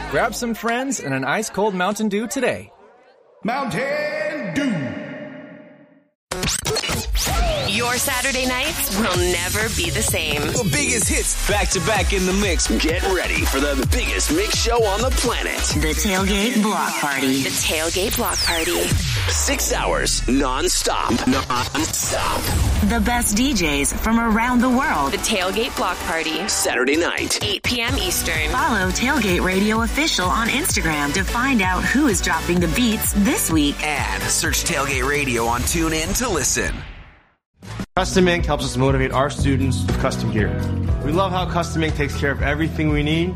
Grab some friends and an ice-cold Mountain Dew today. Mountain Dew. Your Saturday nights will never be the same. The biggest hits back to back in the mix. Get ready for the biggest mix show on the planet. The Tailgate Block Party. The Tailgate Block Party. 6 hours non-stop. Non-stop. The best DJs from around the world. The Tailgate Block Party. Saturday night. 8 p.m. Eastern. Follow Tailgate Radio Official on Instagram to find out who is dropping the beats this week. And search Tailgate Radio on TuneIn to listen. Custom Ink helps us motivate our students with custom gear. We love how Custom Ink takes care of everything we need.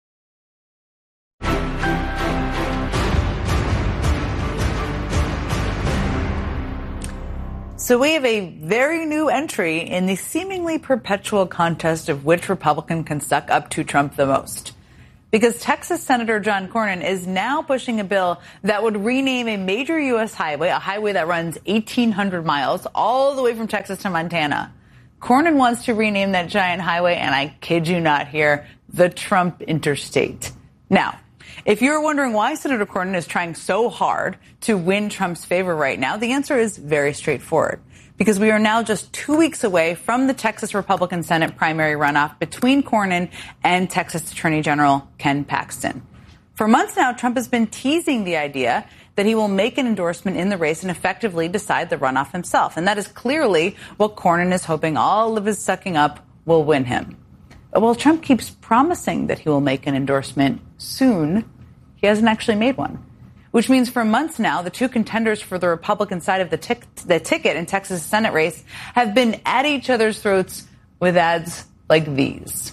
So we have a very new entry in the seemingly perpetual contest of which Republican can suck up to Trump the most. Because Texas Senator John Cornyn is now pushing a bill that would rename a major U.S. highway, a highway that runs 1,800 miles all the way from Texas to Montana. Cornyn wants to rename that giant highway, and I kid you not here, the Trump Interstate. Now, if you're wondering why Senator Cornyn is trying so hard to win Trump's favor right now, the answer is very straightforward. Because we are now just 2 weeks away from the Texas Republican Senate primary runoff between Cornyn and Texas Attorney General Ken Paxton. For months now, Trump has been teasing the idea that he will make an endorsement in the race and effectively decide the runoff himself. And that is clearly what Cornyn is hoping all of his sucking up will win him. But while Trump keeps promising that he will make an endorsement soon, he hasn't actually made one. Which means for months now, the two contenders for the Republican side of the ticket in Texas Senate race have been at each other's throats with ads like these.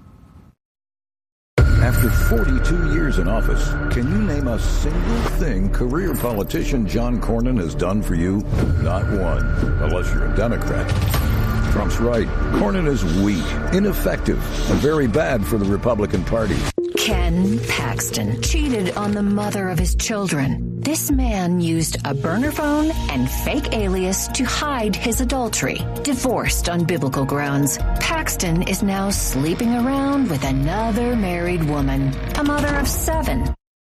After 42 years in office, can you name a single thing career politician John Cornyn has done for you? Not one, unless you're a Democrat. Trump's right. Cornyn is weak, ineffective, and very bad for the Republican Party. Ken Paxton cheated on the mother of his children. This man used a burner phone and fake alias to hide his adultery. Divorced on biblical grounds, Paxton is now sleeping around with another married woman, a mother of 7.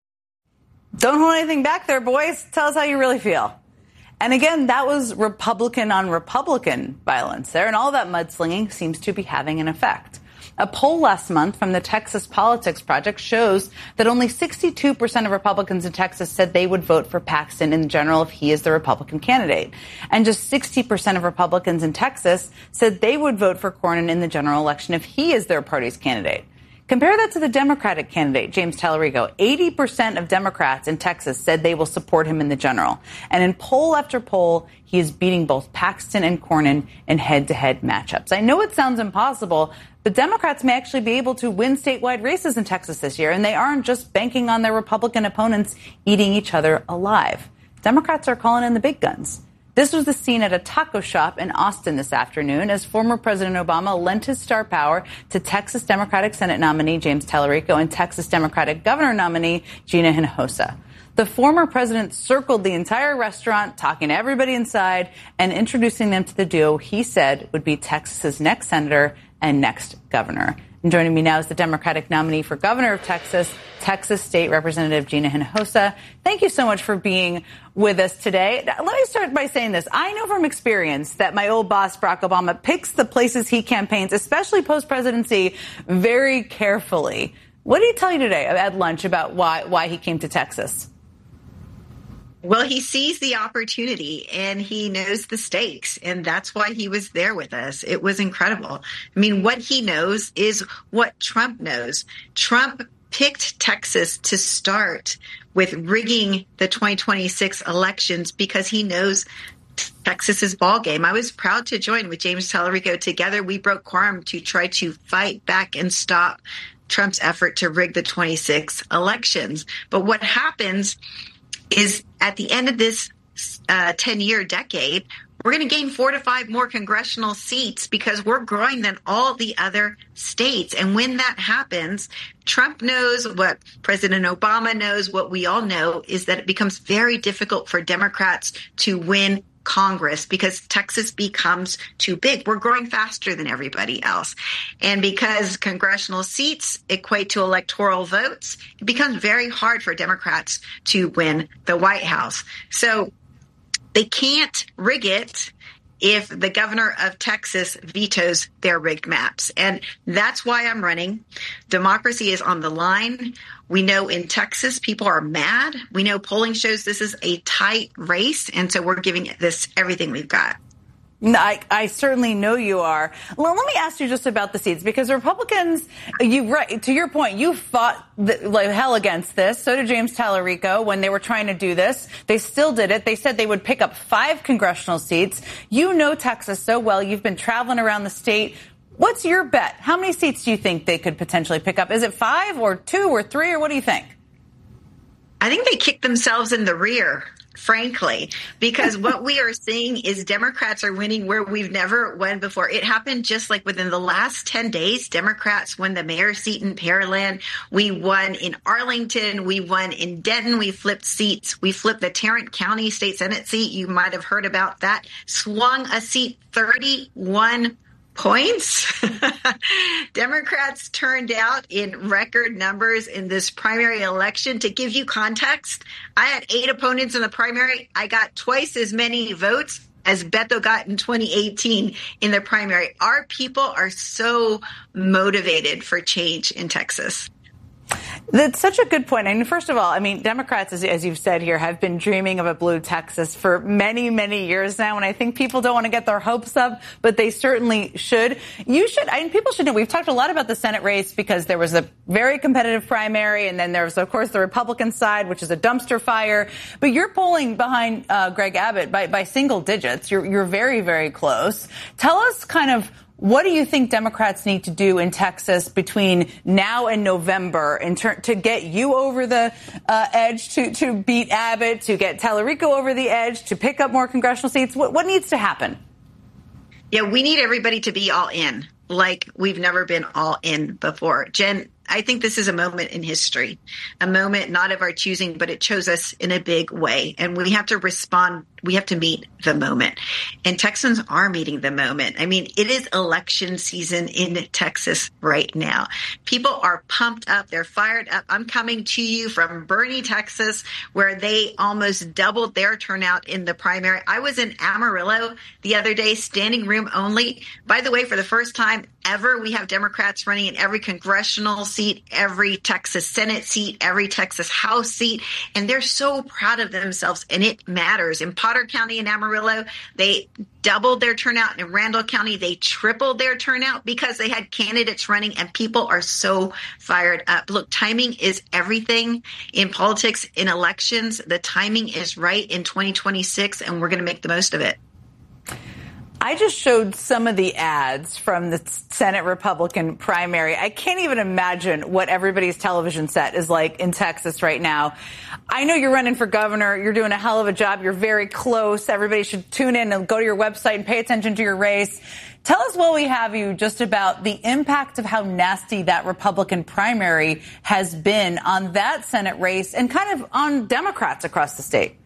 Don't hold anything back there, boys. Tell us how you really feel. And again, that was Republican on Republican violence there, and all that mudslinging seems to be having an effect. A poll last month from the Texas Politics Project shows that only 62% of Republicans in Texas said they would vote for Paxton in general if he is the Republican candidate. And just 60% of Republicans in Texas said they would vote for Cornyn in the general election if he is their party's candidate. Compare that to the Democratic candidate, James Tallarico. 80% of Democrats in Texas said they will support him in the general. And in poll after poll, he is beating both Paxton and Cornyn in head-to-head matchups. I know it sounds impossible, but Democrats may actually be able to win statewide races in Texas this year, and they aren't just banking on their Republican opponents eating each other alive. Democrats are calling in the big guns. This was the scene at a taco shop in Austin this afternoon as former President Obama lent his star power to Texas Democratic Senate nominee James Tallarico and Texas Democratic Governor nominee Gina Hinojosa. The former president circled the entire restaurant, talking to everybody inside and introducing them to the duo he said would be Texas's next senator and next governor. And joining me now is the Democratic nominee for governor of Texas, Texas State Representative Gina Hinojosa. Thank you so much for being with us today. Let me start by saying this. I know from experience that my old boss, Barack Obama, picks the places he campaigns, especially post-presidency, very carefully. What did he tell you today at lunch about why he came to Texas? Well, he sees the opportunity and he knows the stakes, and that's why he was there with us. It was incredible. I mean, what he knows is what Trump knows. Trump picked Texas to start with rigging the 2026 elections because he knows Texas's ball game. I was proud to join with James Tallarico. Together, we broke quorum to try to fight back and stop Trump's effort to rig the 26 elections. But what happens is at the end of this 10-year decade, we're going to gain 4 to 5 more congressional seats because we're growing than all the other states. And when that happens, Trump knows what President Obama knows, what we all know is that it becomes very difficult for Democrats to win Congress because Texas becomes too big. We're growing faster than everybody else. And because congressional seats equate to electoral votes, it becomes very hard for Democrats to win the White House. So they can't rig it if the governor of Texas vetoes their rigged maps. And that's why I'm running. Democracy is on the line. We know in Texas, people are mad. We know polling shows this is a tight race. And so we're giving this everything we've got. I certainly know you are. Well, let me ask you just about the seats, because Republicans, to your point, you fought like hell against this. So did James Tallarico when they were trying to do this. They still did it. They said they would pick up 5 congressional seats. You know Texas so well. You've been traveling around the state. What's your bet? How many seats do you think they could potentially pick up? Is it 5 or 2 or 3, or what do you think? I think they kicked themselves in the rear, frankly, because what we are seeing is Democrats are winning where we've never won before. It happened just like within the last 10 days. Democrats won the mayor's seat in Pearland. We won in Arlington. We won in Denton. We flipped seats. We flipped the Tarrant County State Senate seat. You might have heard about that. Swung a seat 31 points. Democrats turned out in record numbers in this primary election. To give you context, I had 8 opponents in the primary. I got twice as many votes as Beto got in 2018 in the primary. Our people are so motivated for change in Texas. That's such a good point. And first of all, I mean, Democrats, as you've said here, have been dreaming of a blue Texas for many, many years now. And I think people don't want to get their hopes up, but they certainly should. You should. I mean, people should know. We've talked a lot about the Senate race because there was a very competitive primary. And then there's, of course, the Republican side, which is a dumpster fire. But you're polling behind Greg Abbott by single digits. You're very, very close. Tell us kind of, what do you think Democrats need to do in Texas between now and November to get you over the edge, to beat Abbott, to get Tallarico over the edge, to pick up more congressional seats? What needs to happen? Yeah, we need everybody to be all in, like we've never been all in before. Jen, I think this is a moment in history, a moment not of our choosing, but it chose us in a big way. And we have to respond. We have to meet the moment. And Texans are meeting the moment. I mean, it is election season in Texas right now. People are pumped up. They're fired up. I'm coming to you from Bernie, Texas, where they almost doubled their turnout in the primary. I was in Amarillo the other day, standing room only. By the way, for the first time ever, we have Democrats running in every congressional seat, every Texas Senate seat, every Texas House seat. And they're so proud of themselves, and it matters. In Potter County and Amarillo, they doubled their turnout. In Randall County, they tripled their turnout because they had candidates running, and people are so fired up. Look, timing is everything in politics, in elections. The timing is right in 2026, and we're going to make the most of it. I just showed some of the ads from the Senate Republican primary. I can't even imagine what everybody's television set is like in Texas right now. I know you're running for governor. You're doing a hell of a job. You're very close. Everybody should tune in and go to your website and pay attention to your race. Tell us while we have you just about the impact of how nasty that Republican primary has been on that Senate race and kind of on Democrats across the state.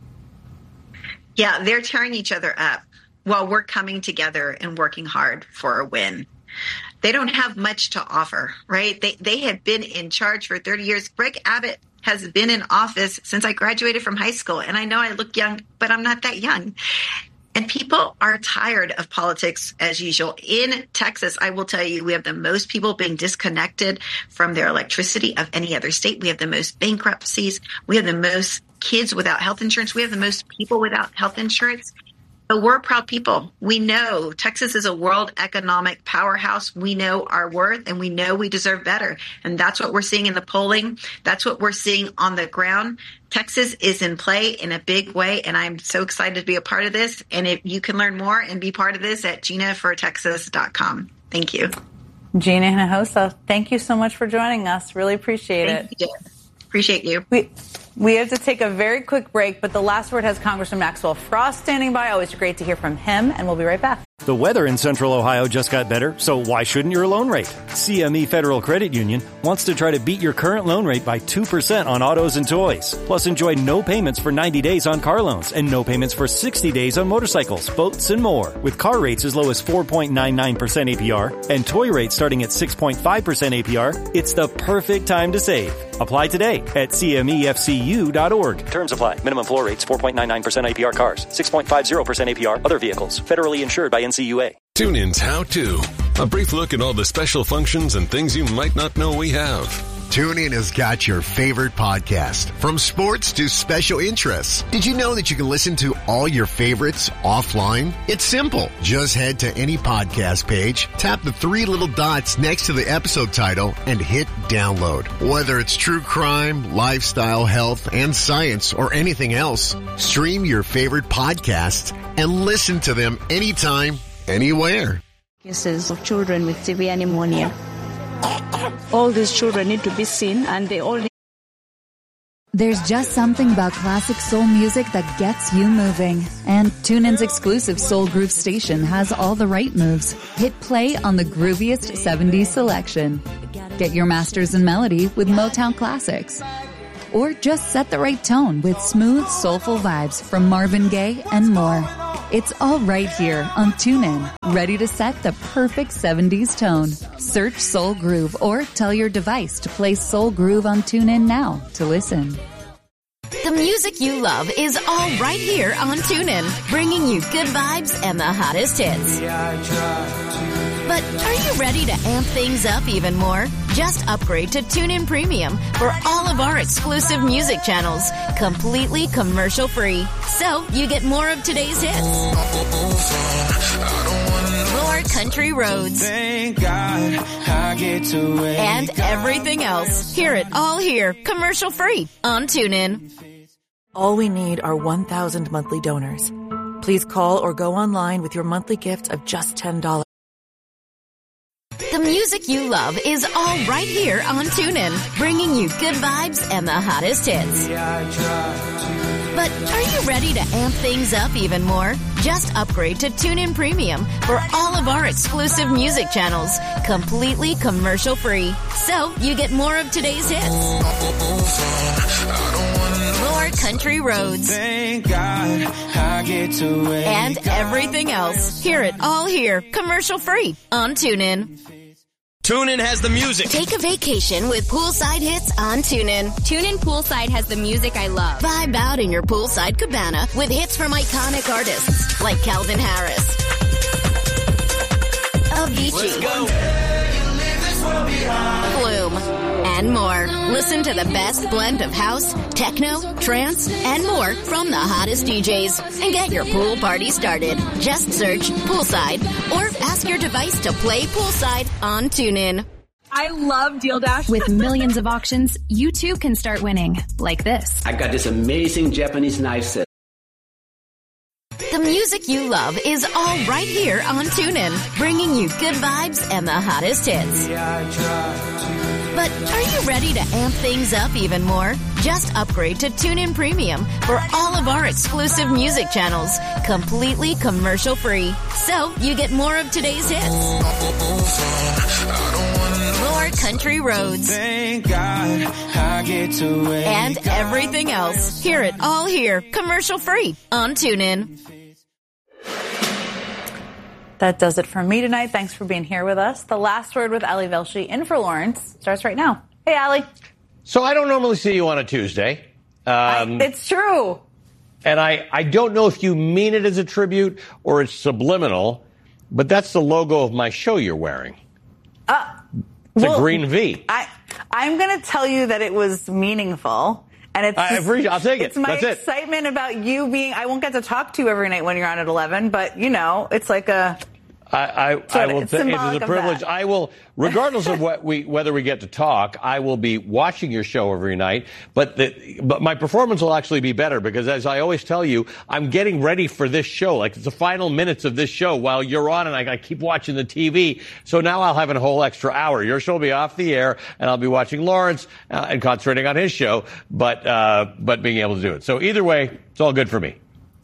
Yeah, they're tearing each other up while we're coming together and working hard for a win. They don't have much to offer, right? They have been in charge for 30 years. Greg Abbott has been in office since I graduated from high school. And I know I look young, but I'm not that young. And people are tired of politics as usual. In Texas, I will tell you, we have the most people being disconnected from their electricity of any other state. We have the most bankruptcies. We have the most kids without health insurance. We have the most people without health insurance. But we're proud people. We know Texas is a world economic powerhouse. We know our worth, and we know we deserve better. And that's what we're seeing in the polling. That's what we're seeing on the ground. Texas is in play in a big way, and I'm so excited to be a part of this. And if you can learn more and be part of this at GinaForTexas.com. Thank you. Gina Hinojosa, thank you so much for joining us. Really appreciate it. Thank you. Appreciate you. We have to take a very quick break, but the last word has Congressman Maxwell Frost standing by. Always great to hear from him, and we'll be right back. The weather in Central Ohio just got better, so why shouldn't your loan rate? CME Federal Credit Union wants to try to beat your current loan rate by 2% on autos and toys. Plus, enjoy no payments for 90 days on car loans and no payments for 60 days on motorcycles, boats, and more. With car rates as low as 4.99% APR and toy rates starting at 6.5% APR, it's the perfect time to save. Apply today at CMEFCU.org. Terms apply. Minimum floor rates 4.99% APR cars, 6.50% APR other vehicles. Federally insured by NCUA. TuneIn's How To. A brief look at all the special functions and things you might not know we have. TuneIn has got your favorite podcast, from sports to special interests. Did you know that you can listen to all your favorites offline? It's simple. Just head to any podcast page, tap the three little dots next to the episode title, and hit download. Whether it's true crime, lifestyle, health, and science, or anything else, stream your favorite podcasts and listen to them anytime, anywhere. Cases of children with severe pneumonia. All these children need to be seen, and they all. There's just something about classic soul music that gets you moving. And TuneIn's exclusive Soul Groove station has all the right moves. Hit play on the grooviest 70s selection. Get your masters in melody with Motown classics. Or just set the right tone with smooth, soulful vibes from Marvin Gaye and more. It's all right here on TuneIn, ready to set the perfect 70s tone. Search Soul Groove or tell your device to play Soul Groove on TuneIn now to listen. The music you love is all right here on TuneIn, bringing you good vibes and the hottest hits. But are you ready to amp things up even more? Just upgrade to TuneIn Premium for all of our exclusive music channels, completely commercial-free. So you get more of today's hits, more country roads, and everything else. Hear it all here, commercial-free on TuneIn. All we need are 1,000 monthly donors. Please call or go online with your monthly gift of just $10. The music you love is all right here on TuneIn, bringing you good vibes and the hottest hits. But are you ready to amp things up even more? Just upgrade to TuneIn Premium for all of our exclusive music channels, completely commercial-free. So you get more of today's hits, more country roads, and everything else. Hear it all here, commercial-free on TuneIn. TuneIn has the music. Take a vacation with poolside hits on TuneIn. TuneIn Poolside has the music I love. Vibe out in your poolside cabana with hits from iconic artists like Calvin Harris, Avicii, Flume, and more. Listen to the best blend of house, techno, trance, and more from the hottest DJs. And get your pool party started. Just search Poolside or ask your device to play Poolside on TuneIn. I love Deal Dash. With millions of auctions, you too can start winning. Like this. I got this amazing Japanese knife set. The music you love is all right here on TuneIn, bringing you good vibes and the hottest hits. But are you ready to amp things up even more? Just upgrade to TuneIn Premium for all of our exclusive music channels, completely commercial-free. So you get more of today's hits, more country roads, and everything else. Hear it all here, commercial-free on TuneIn. That does it for me tonight. Thanks for being here with us. The Last Word with Ali Velshi in for Lawrence starts right now. Hey, Ali. So I don't normally see you on a Tuesday. It's true. And I don't know if you mean it as a tribute or it's subliminal, but that's the logo of my show you're wearing. It's a green V. I'm going to tell you that it was meaningful. And it's I'll take it. It's my That's excitement about you being, I won't get to talk to you every night when you're on at 11, but you know, it's like a, I will say it is a privilege. I will, regardless of whether we get to talk, I will be watching your show every night. But my performance will actually be better because, as I always tell you, I'm getting ready for this show. Like it's the final minutes of this show while you're on, and I keep watching the TV. So now I'll have a whole extra hour. Your show will be off the air, and I'll be watching Lawrence and concentrating on his show, but being able to do it. So either way, it's all good for me.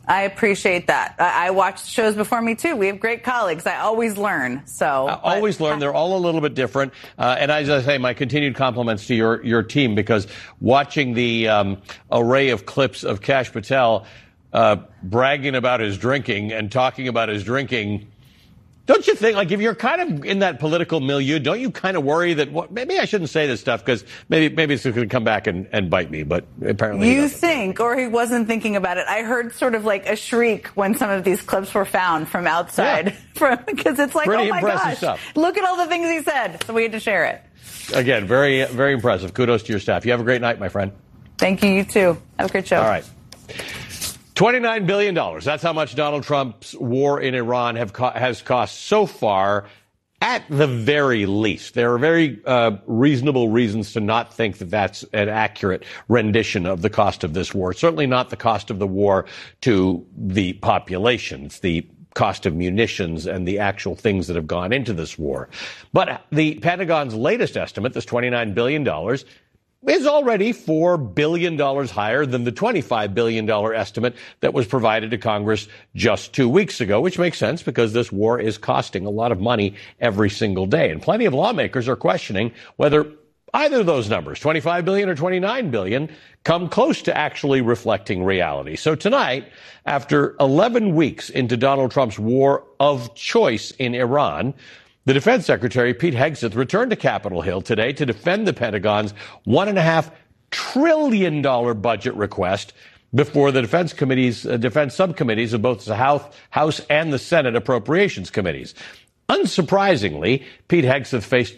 I appreciate that. I watched shows before me, too. We have great colleagues. I always learn. Always learn. They're all a little bit different. And as I say, my continued compliments to your team, because watching the array of clips of Kash Patel bragging about his drinking and talking about his drinking, don't you think, like, if you're kind of in that political milieu, don't you kind of worry that maybe I shouldn't say this stuff because maybe it's going to come back and bite me? But apparently you think, or he wasn't thinking about it. I heard sort of like a shriek when some of these clips were found from outside, because it's like, pretty oh my impressive gosh, stuff. Look at all the things he said. So we had to share it. Again, very, very impressive. Kudos to your staff. You have a great night, my friend. Thank you. You too. Have a great show. All right. $29 billion. That's how much Donald Trump's war in Iran has cost so far, at the very least. There are very reasonable reasons to not think that that's an accurate rendition of the cost of this war. Certainly not the cost of the war to the population. It's the cost of munitions and the actual things that have gone into this war. But the Pentagon's latest estimate, this $29 billion, is already $4 billion higher than the $25 billion estimate that was provided to Congress just 2 weeks ago, which makes sense because this war is costing a lot of money every single day. And plenty of lawmakers are questioning whether either of those numbers, 25 billion or 29 billion, come close to actually reflecting reality. So tonight, after 11 weeks into Donald Trump's war of choice in Iran, the Defense Secretary, Pete Hegseth, returned to Capitol Hill today to defend the Pentagon's $1.5 trillion budget request before the defense subcommittees of both the House and the Senate Appropriations Committees. Unsurprisingly, Pete Hegseth faced